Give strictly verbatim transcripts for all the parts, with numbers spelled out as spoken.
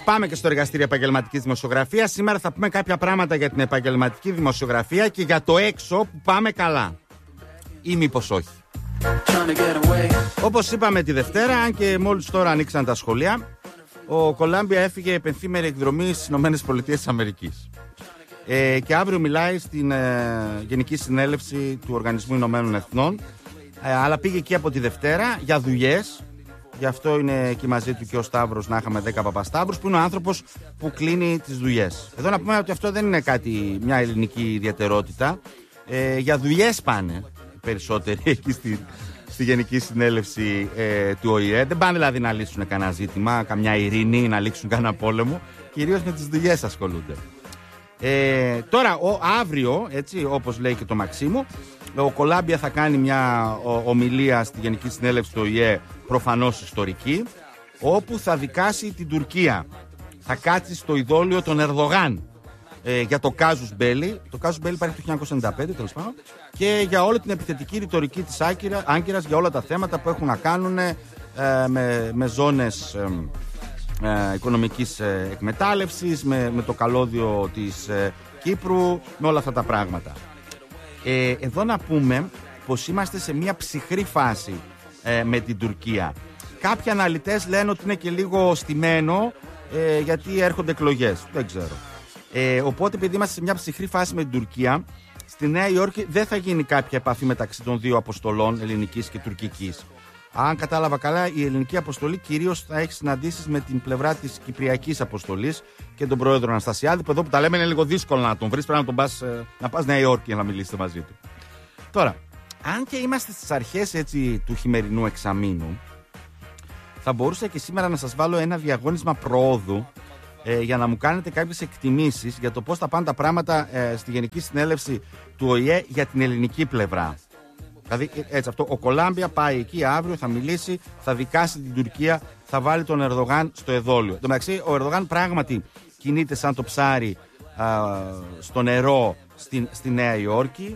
πάμε και στο εργαστήριο επαγγελματικής δημοσιογραφίας. Σήμερα θα πούμε κάποια πράγματα για την επαγγελματική δημοσιογραφία και για το έξω που πάμε καλά. Ή μήπως όχι. Όπως είπαμε τη Δευτέρα, αν και μόλις τώρα ανοίξαν τα σχολεία, ο Κολάμπια έφυγε επενθήμερη εκδρομή στις ΗΠΑ. Ε, και αύριο μιλάει στην ε, Γενική Συνέλευση του Οργανισμού Ηνωμένων Εθνών. Ε, αλλά πήγε εκεί από τη Δευτέρα για δουλειές. Γι' αυτό είναι εκεί μαζί του και ο Σταύρος, να είχαμε δέκα Παπασταύρους, που είναι ο άνθρωπος που κλείνει τις δουλειές. Εδώ να πούμε ότι αυτό δεν είναι κάτι, μια ελληνική ιδιαιτερότητα. Ε, για δουλειές πάνε περισσότεροι εκεί στη, στη Γενική Συνέλευση ε, του Ο Η Ε. Δεν πάνε δηλαδή να λύσουν κανένα ζήτημα, καμιά ειρήνη, να λήξουν κανένα πόλεμο. Κυρίως με τις δουλειές ασχολούνται. Ε, τώρα, ο, αύριο, έτσι, όπως λέει και το Μαξίμου, ο Κολάμπια θα κάνει μια ο, ομιλία στη Γενική Συνέλευση του Ο Η Ε, προφανώς ιστορική, όπου θα δικάσει την Τουρκία. Θα κάτσει στο ειδόλιο των Ερδογάν ε, για το κάζους μπέλι. Το κάζους μπέλι υπάρχει το χίλια εννιακόσια ενενήντα πέντε, τέλος πάντων, και για όλη την επιθετική ρητορική της Άγκυρας, για όλα τα θέματα που έχουν να κάνουν ε, με, με ζώνες ε, ε, οικονομικής ε, εκμετάλλευσης, με, με το καλώδιο της ε, Κύπρου, με όλα αυτά τα πράγματα. Ε, εδώ να πούμε πως είμαστε σε μια ψυχρή φάση ε, με την Τουρκία. Κάποιοι αναλυτές λένε ότι είναι και λίγο στημένο ε, γιατί έρχονται εκλογές. Δεν ξέρω. Ε, οπότε, επειδή είμαστε σε μια ψυχρή φάση με την Τουρκία, στη Νέα Υόρκη δεν θα γίνει κάποια επαφή μεταξύ των δύο αποστολών, ελληνικής και τουρκικής. Αν κατάλαβα καλά, η ελληνική αποστολή κυρίως θα έχει συναντήσεις με την πλευρά της κυπριακής αποστολής και τον πρόεδρο Αναστασιάδη, που εδώ που τα λέμε είναι λίγο δύσκολο να τον βρεις, πρέπει να τον πας, να πας Νέα Υόρκη για να μιλήσετε μαζί του. Τώρα, αν και είμαστε στις αρχές έτσι του χειμερινού εξαμήνου, θα μπορούσα και σήμερα να σας βάλω ένα διαγώνισμα προόδου ε, για να μου κάνετε κάποιες εκτιμήσεις για το πώς θα πάνε τα πράγματα ε, στη Γενική Συνέλευση του Ο Η Ε για την ελληνική πλευρά. Δηλαδή, έτσι, αυτό, ο Κολάμπια πάει εκεί αύριο, θα μιλήσει, θα δικάσει την Τουρκία, θα βάλει τον Ερδογάν στο εδόλιο. Εν τω μεταξύ, ο Ερδογάν πράγματι κινείται σαν το ψάρι α, στο νερό στην, στη Νέα Υόρκη.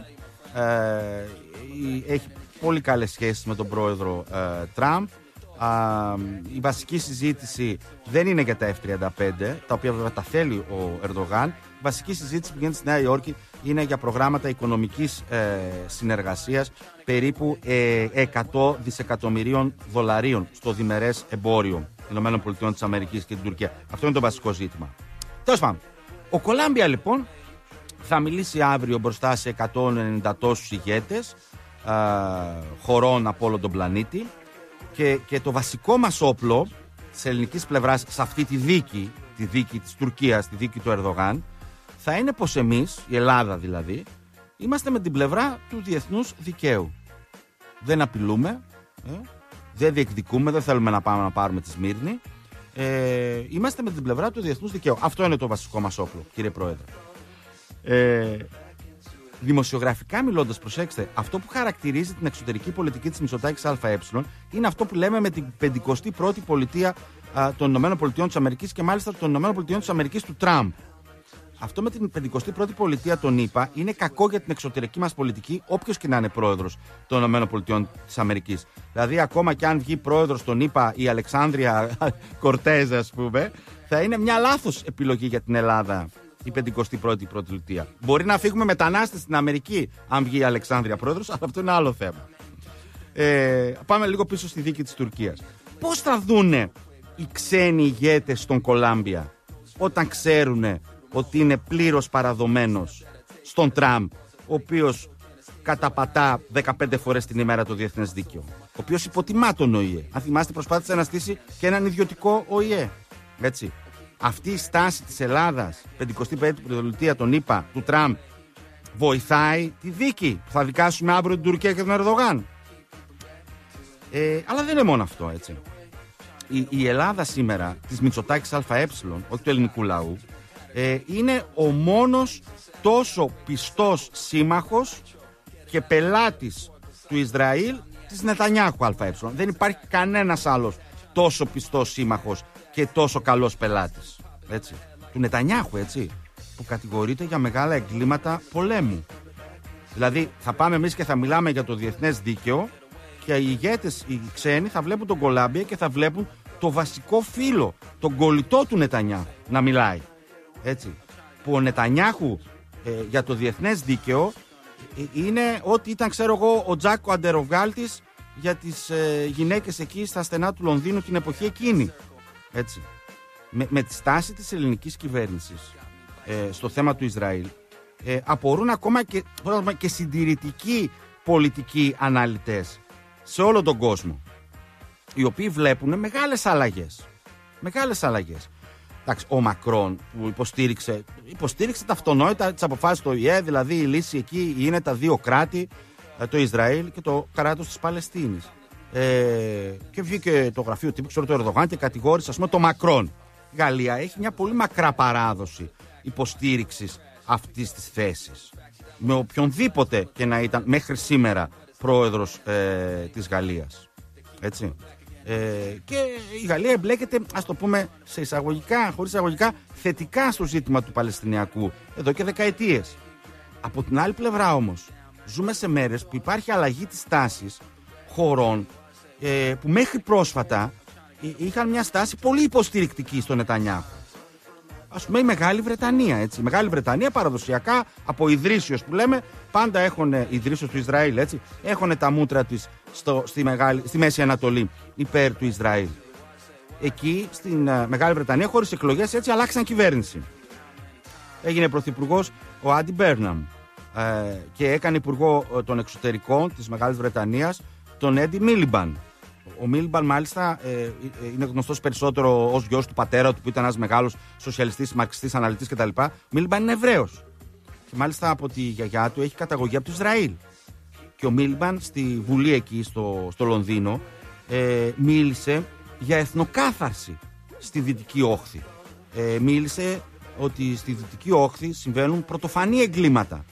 Ε, έχει πολύ καλές σχέσεις με τον πρόεδρο ε, Τραμπ. Α, η βασική συζήτηση δεν είναι για τα εφ τριάντα πέντε, τα οποία βέβαια τα θέλει ο Ερδογάν. Η βασική συζήτηση που γίνεται στη Νέα Υόρκη είναι για προγράμματα οικονομικής ε, συνεργασίας περίπου ε, εκατό δισεκατομμυρίων δολαρίων στο διμερές εμπόριο ΗΠΑ της Αμερικής και την Τουρκία. Αυτό είναι το βασικό ζήτημα. Τέλος πάντων, ο Κολάμπια λοιπόν θα μιλήσει αύριο μπροστά σε εκατόν ενενήντα τόσους ηγέτες ε, χωρών από όλο τον πλανήτη. Και, και το βασικό μας όπλο της ελληνικής πλευράς σε αυτή τη δίκη, τη δίκη της Τουρκίας, τη δίκη του Ερδογάν, θα είναι πως εμείς, η Ελλάδα δηλαδή, είμαστε με την πλευρά του διεθνούς δικαίου. Δεν απειλούμε, ε, δεν διεκδικούμε, δεν θέλουμε να πάμε να πάρουμε τη Σμύρνη. Ε, είμαστε με την πλευρά του διεθνούς δικαίου. Αυτό είναι το βασικό μας όπλο, κύριε Πρόεδρε. Ε, Δημοσιογραφικά μιλώντας, προσέξτε, αυτό που χαρακτηρίζει την εξωτερική πολιτική της Μητσοτάκης ΑΕ είναι αυτό που λέμε με την πενηκοστή πρώτη πολιτεία α, των ΗΠΑ και μάλιστα των ΗΠΑ του Τραμπ. Αυτό με την πενηκοστή πρώτη πολιτεία των ΗΠΑ είναι κακό για την εξωτερική μας πολιτική, όποιος και να είναι πρόεδρος των ΗΠΑ. Δηλαδή, ακόμα και αν βγει πρόεδρος των ΗΠΑ η Αλεξάνδρεια Κορτέζ, ας πούμε, θα είναι μια λάθος επιλογή για την Ελλάδα. Η πενηκοστή πρώτη πρωτηλητία. Μπορεί να φύγουμε μετανάστες στην Αμερική, αν βγει η Αλεξάνδρεια πρόεδρος, αλλά αυτό είναι άλλο θέμα. Ε, πάμε λίγο πίσω στη δίκη της Τουρκίας. Πώς θα δούνε οι ξένοι ηγέτες στον Κολάμπια όταν ξέρουν ότι είναι πλήρως παραδομένος στον Τραμπ, ο οποίος καταπατά δεκαπέντε φορές την ημέρα το διεθνές δίκαιο, ο οποίος υποτιμά τον Ο Η Ε. Αν θυμάστε, προσπάθησε να στήσει και έναν ιδιωτικό Ο Η Ε. Έτσι. Αυτή η στάση της Ελλάδας, πενηκοστή πέμπτη πρωτοβουλία των ΗΠΑ, του Τραμπ, βοηθάει τη δίκη που θα δικάσουμε αύριο την Τουρκία και τον Ερδογάν. Ε, αλλά δεν είναι μόνο αυτό, έτσι. Η, η Ελλάδα σήμερα, της Μητσοτάκης ΑΕ, όχι του ελληνικού λαού, ε, είναι ο μόνος τόσο πιστός σύμμαχος και πελάτης του Ισραήλ της Νετανιάχου ΑΕ. Δεν υπάρχει κανένας άλλος τόσο πιστός σύμμαχος και τόσο καλός πελάτης, έτσι, του Νετανιάχου, έτσι, που κατηγορείται για μεγάλα εγκλήματα πολέμου. Δηλαδή θα πάμε εμείς και θα μιλάμε για το διεθνές δίκαιο και οι ηγέτες, οι ξένοι, θα βλέπουν τον Κολάμπια και θα βλέπουν το βασικό φίλο, τον κολλητό του Νετανιάχου να μιλάει. Έτσι. Που ο Νετανιάχου ε, για το διεθνές δίκαιο ε, είναι ό,τι ήταν, ξέρω εγώ, ο Τζάκο Αντεροβγάλτης για τις ε, γυναίκες εκεί στα στενά του Λονδίνου την εποχή εκείνη. Έτσι. Με, με τη στάση της ελληνικής κυβέρνησης ε, στο θέμα του Ισραήλ ε, απορούν ακόμα και, και συντηρητικοί πολιτικοί αναλυτές σε όλο τον κόσμο, οι οποίοι βλέπουν μεγάλες αλλαγές. Μεγάλες αλλαγές. Εντάξει, ο Μακρόν που υποστήριξε, υποστήριξε τα αυτονόητα τις αποφάσεις του Ο Η Ε, δηλαδή η λύση εκεί είναι τα δύο κράτη, το Ισραήλ και το κράτος της Παλαιστίνης. Ε, και βγήκε το γραφείο τύπου, ξέρω, το Ερδογάν και κατηγόρησε, ας πούμε, το Μακρόν. Η Γαλλία έχει μια πολύ μακρά παράδοση υποστήριξης αυτής της θέσης. Με οποιονδήποτε και να ήταν μέχρι σήμερα πρόεδρος ε, της Γαλλίας. Έτσι. Ε, και η Γαλλία εμπλέκεται, ας το πούμε σε εισαγωγικά, χωρίς εισαγωγικά, θετικά στο ζήτημα του Παλαιστινιακού εδώ και δεκαετίες. Από την άλλη πλευρά όμως ζούμε σε μέρες που υπάρχει αλλαγή της τάσης χωρών ε, που μέχρι πρόσφατα είχαν μια στάση πολύ υποστηρικτική στον Νετανιάχου. Ας πούμε η Μεγάλη Βρετανία, έτσι. Η Μεγάλη Βρετανία παραδοσιακά από Ιδρύσιος που λέμε, πάντα έχουν Ιδρύσιος του Ισραήλ, έτσι. Έχουν τα μούτρα της στο, στη, Μεγάλη, στη Μέση Ανατολή υπέρ του Ισραήλ. Εκεί στην uh, Μεγάλη Βρετανία, χωρίς εκλογές, έτσι αλλάξαν κυβέρνηση. Έγινε πρωθυπουργός ο Άντι Μπέρναμ ε, και έκανε υπουργό ε, των εξωτερικών της Μεγάλης Βρετανίας τον Έντι Μίλιμπαν. Ο Μίλιμπαν μάλιστα ε, είναι γνωστός περισσότερο ως γιος του πατέρα του που ήταν ένας μεγάλος σοσιαλιστής, μαρξιστής, αναλυτής κτλ. Ο Μίλιμπαν είναι Εβραίος και μάλιστα από τη γιαγιά του έχει καταγωγή από το Ισραήλ. Και ο Μίλιμπαν στη Βουλή εκεί στο, στο Λονδίνο ε, μίλησε για εθνοκάθαρση στη Δυτική Όχθη. Ε, μίλησε ότι στη Δυτική Όχθη συμβαίνουν πρωτοφανή εγκλήματα